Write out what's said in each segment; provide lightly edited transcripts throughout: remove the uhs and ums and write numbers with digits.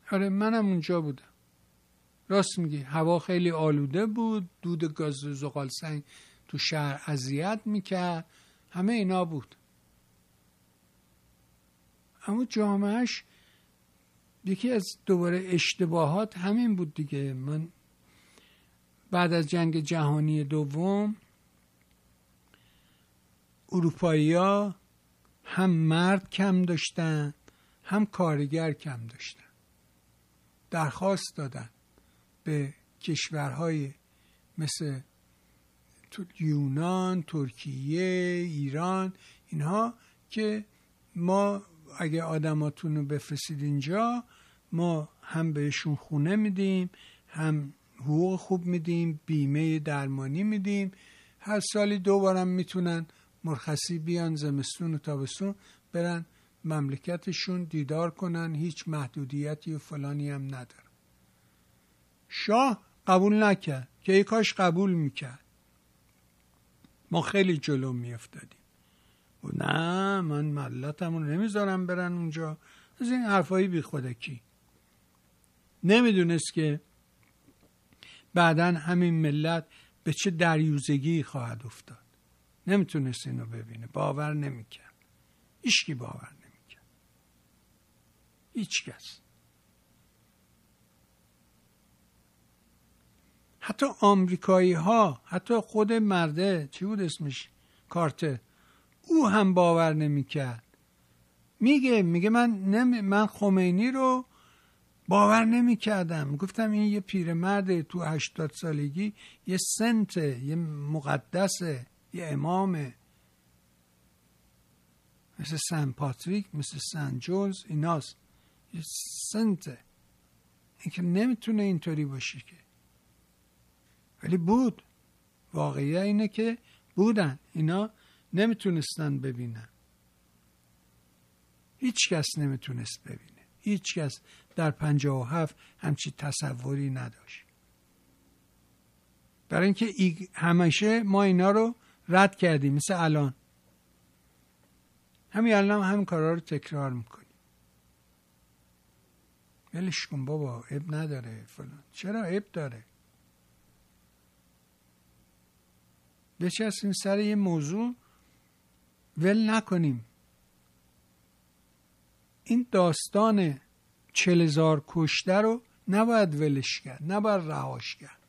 آره منم اونجا بودم. راست میگی، هوا خیلی آلوده بود، دود گاز زغال سنگ تو شهر اذیت میکرد، همه اینا بود. اما جامعهش یکی از دوباره اشتباهات همین بود دیگه. من بعد از جنگ جهانی دوم اروپایی‌ها هم مرد کم داشتن هم کارگر کم داشتن. درخواست دادن به کشورهای مثل یونان، ترکیه، ایران، اینها که ما اگه آدماتون رو بفرستید اینجا، ما هم بهشون خونه میدیم، هم حقوق خوب میدیم، بیمه درمانی میدیم، هر سالی 2 بارم میتونن مرخصی بیان، زمستون و تابستون برن مملکتشون دیدار کنن، هیچ محدودیتی و فلانی هم نداره. شاه قبول نکرد که ای کاش قبول میکرد، ما خیلی جلو میافتادیم. و نه من ملتمون نمیذارم برن اونجا. از این حرفایی بی خودکی. نمیدونست که بعداً همین ملت به چه دریوزگی خواهد افتاد. نمیتونست اینو ببینه، باور نمیکرد. هیچکی باور نمیکرد، هیچ کس. حتی آمریکایی ها، حتی خود مرده چی بود اسمش، کارتر، او هم باور نمیکرد. میگه من خمینی رو باور نمیکردم. گفتم این یه پیرمرده تو 80 سالگی، یه سنته، یه مقدسه، یه امامه، مثل سن پاتریک، مثل سن جولز، ایناست، یه سنته. این که نمیتونه اینطوری باشه که. ولی بود. واقعیه اینه که بودن. اینا نمیتونستن ببینن. هیچ کس نمیتونست ببینه. هیچ کس در 57 همچی تصوری نداشت. برای اینکه همیشه ما اینا رو رد کردیم. مثل الان همین الان هم کارا رو تکرار میکنیم. ولش کن بابا، عیب نداره فلان. چرا عیب داره؟ بچسبیم سر یه موضوع، ول نکنیم. این داستان 40,000 کشته رو نباید ولش کرد، نباید رهاش کرد.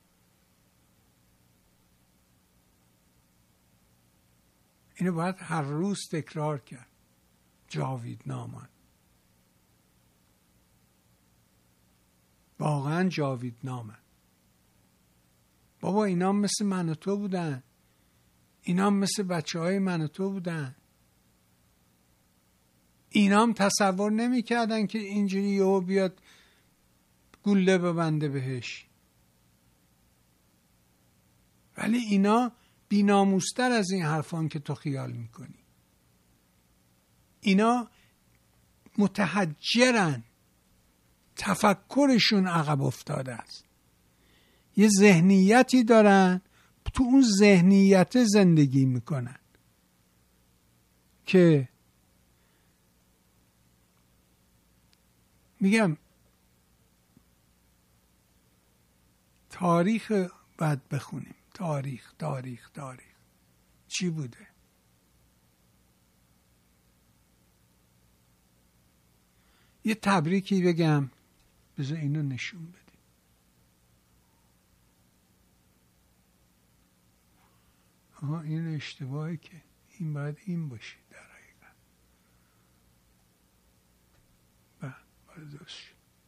اینو باید هر روز تکرار کرد. جاوید نامان، واقعا جاوید نامان. بابا اینا مثل من و تو بودن، اینا مثل بچه های من و تو بودن. اینا هم تصور نمی کردن که اینجوری یهو بیاد گوله ببنده بهش. ولی اینا بی‌ناموستر از این حرفان که تو خیال میکنی. اینا متحجرن، تفکرشون عقب افتاده است. یه ذهنیتی دارن، تو اون ذهنیت زندگی میکنن که میگم تاریخ باید بخونیم. تاریخ چی بوده؟ یه تبریکی بگم، بذار اینو نشون بدیم. این اشتباهی که این باید این باشه در حقیقت. باید درست.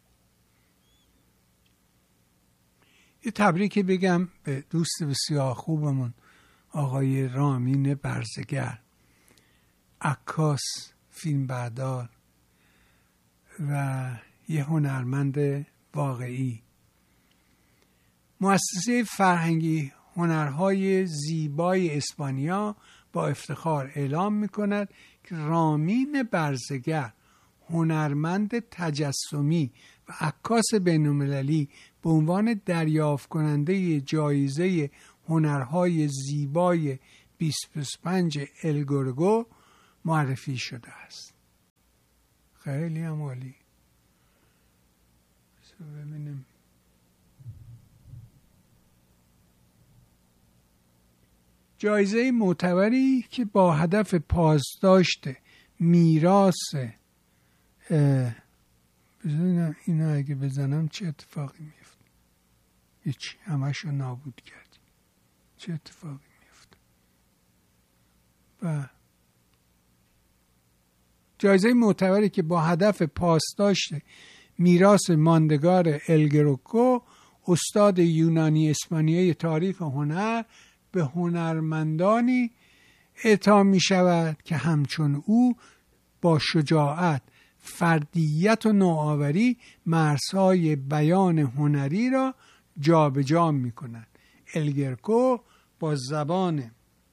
یه تبریکی بگم به دوست بسیار خوبمون آقای رامین برزگر، عکاس، فیلمبردار و یه هنرمند واقعی. مؤسسه فرهنگی هنرهای زیبای اسپانیا با افتخار اعلام می‌کند که رامین برزگر، هنرمند تجسمی و عکاس بین‌المللی، به عنوان دریافت کننده جایزه هنرهای زیبای 2025 الگورگو معرفی شده است. خیلی هم عالی. ببینیم. جایزه معتبری که با هدف پاسداشت میراث، بزنم اینا اگه بزنم چه اتفاقی میفته؟ هیچ، همشو نابود کردیم. چه اتفاقی میفته؟ و جایزه معتبری که با هدف پاسداشت میراث ماندگار الگروکو، استاد یونانی اسپانیایی تاریخ و هنر، به هنرمندانی اعطا می شود که همچون او با شجاعت، فردیت و نوآوری مرزهای بیان هنری را جابجا می کنند. الگروکو با زبان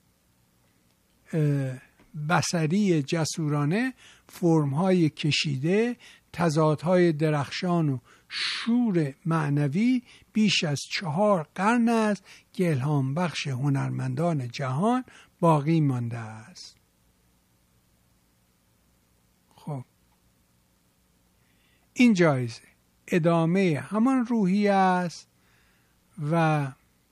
بصری جسورانه، فرم‌های کشیده، تضادهای درخشان و شور معنوی بیش از 4 قرن است که الهام بخش هنرمندان جهان باقی مانده است. خب این جایزه ادامه همان روحیه است و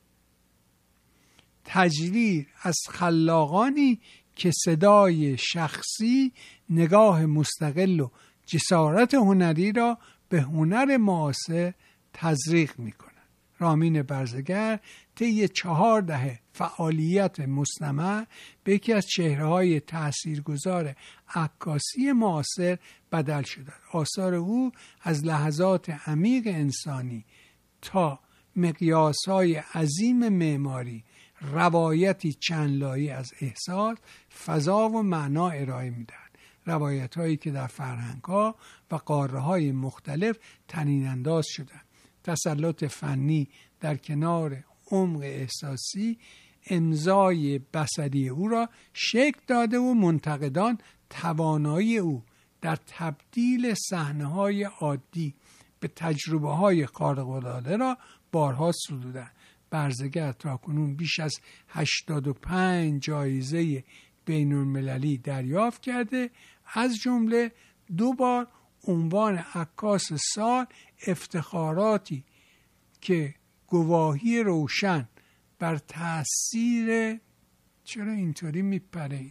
تجلیل از خلاقانی که صدای شخصی، نگاه مستقل و جسارت هنری را به هنر معاصر تزریق می‌کنند. رامین برزگر طی 4 دهه فعالیت مستمر به یکی از چهره‌های تاثیرگذار عکاسی معاصر بدل شده. آثار او از لحظات عمیق انسانی تا مقیاس‌های عظیم معماری، روایتی چند لایه از احساس، فضا و معنا ارائه می‌دهد. روایت‌هایی که در فرهنگ‌ها و قاره‌های مختلف طنین انداز شدند. تسلط فنی در کنار عمق احساسی امضای بصری او را شکل داده و منتقدان توانایی او در تبدیل صحنه‌های عادی به تجربه‌های خارق‌العاده را بارها ستودند. برزگر تاکنون بیش از 85 جایزه بین‌المللی دریافت کرده، از جمله 2 بار عنوان عکاس سال، افتخاراتی که گواهی روشن بر تأثیر چرا اینطوری میپره؟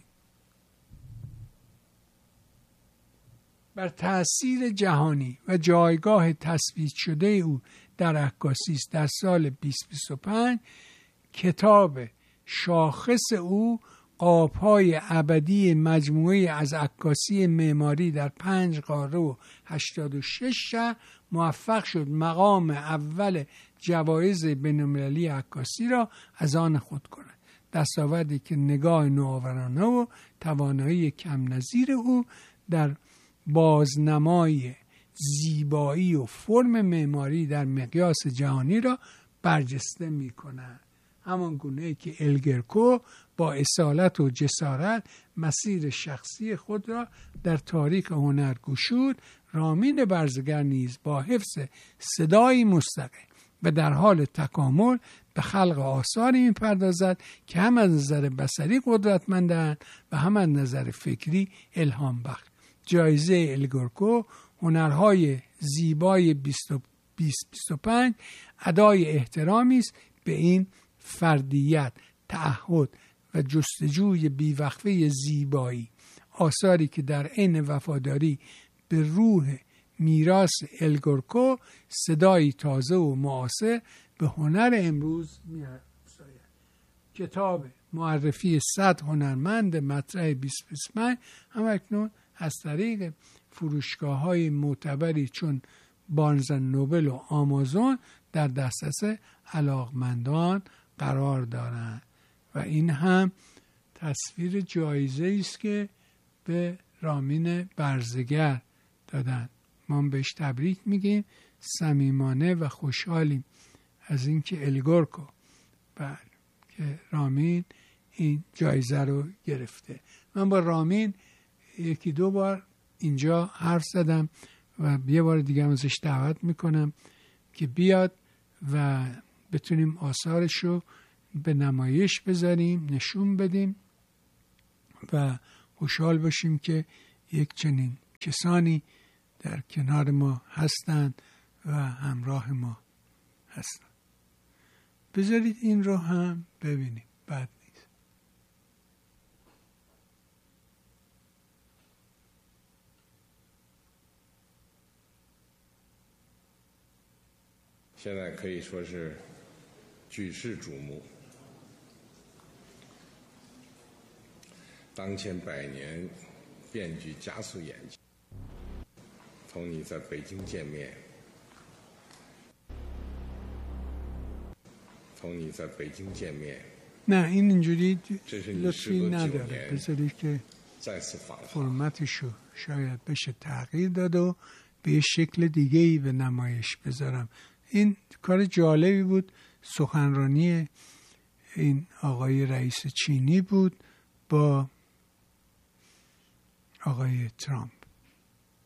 بر تأثیر جهانی و جایگاه تثبیت شده او در عکاسی است. در سال 2025 کتاب شاخص او، قاب‌های ابدی مجموعه از عکاسی معماری در 5 قاره و 86 شهر، موفق شد مقام اول جوایز بین‌المللی عکاسی را از آن خود کند. دستاوردی که نگاه نوآورانه و توانایی کم نظیر او در بازنمای زیبایی و فرم معماری در مقیاس جهانی را برجسته می کند. همان گونه‌ای که الگروکو با اصالت و جسارت مسیر شخصی خود را در تاریخ هنر گشود، رامین برزگر نیز با حفظ صدایی مستقل و در حال تکامل به خلق آثاری می‌پردازد که هم از نظر بصری قدرتمندند و هم از نظر فکری الهام بخش. جایزه الگروکو هنرهای زیبای 2025 ادای احترامی است به این فردیت، تعهد و جستجوی بیوقفه زیبایی، آثاری که در عین وفاداری به روح میراث الگروکو صدایی تازه و معاصر به هنر امروز می‌آورد. کتاب معرفی 100 هنرمند مطرح 2025 همکنون از طریق فروشگاه‌های معتبری چون بارنز اند نوبل و آمازون در دسترس علاقمندان قرار دارند و این هم تصویر جایزه است که به رامین برزگر دادن. ما بهش تبریک میگیم، صمیمانه و خوشحالیم از اینکه الگروکو که رامین این جایزه رو گرفته. من با رامین 1-2 بار اینجا حرف زدم و یه بار دیگه ازش دعوت میکنم که بیاد و بتونیم آثارش رو به نمایش بذاریم، نشون بدیم و خوشحال باشیم که یک چنین کسانی در کنار ما هستند و همراه ما هستن. بذارید این رو هم ببینیم، بد نیست. 现在可以说是举世瞩目。当前100年变局加速演进，同你在北京见面，同你在北京见面。 نه این اینجوری لطفی نداره، بذارید که فرمتشو شاید بشه تغییر داد و به یه شکل دیگه ای به نمایش بذارم. این کار جالبی بود. سخنرانی این آقای رئیس چینی بود با آقای ترامپ.